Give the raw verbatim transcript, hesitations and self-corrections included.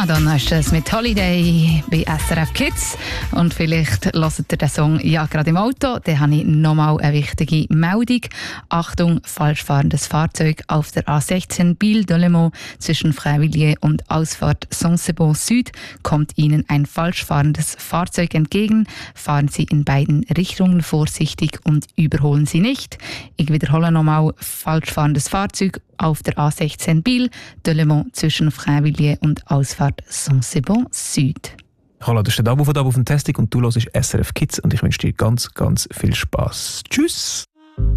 Madonna ist es mit Holiday bei S R F Kids. Und vielleicht hört ihr den Song ja gerade im Auto. Dann habe ich nochmal eine wichtige Meldung. Achtung, falsch fahrendes Fahrzeug auf der A sechzehn Biel-Delemont zwischen Freivilliers und Ausfahrt Saint-Sebon Süd kommt Ihnen ein falsch fahrendes Fahrzeug entgegen. Fahren Sie in beiden Richtungen vorsichtig und überholen Sie nicht. Ich wiederhole nochmal, falsch fahrendes Fahrzeug auf der A sechzehn Biel-Delemont zwischen Freivilliers und Ausfahrt Saint-Sebon Süd. Hallo, das ist der Dabo von Dabo von Testing und du hörst S R F Kids und ich wünsche dir ganz, ganz viel Spass. Tschüss!